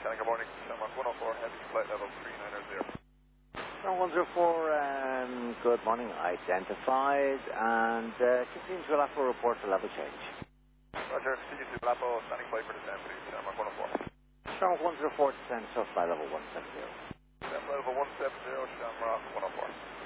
Shannon, good morning. Shamrock 104, heavy flight level 390. Shamrock 104, good morning. Identified and continue to allow for report for level change. Roger, see you to Lapo, standing by for descent, please. Shamrock 104. Shamrock 104 descent, so flight level 170. Flight level 170, Shamrock 104.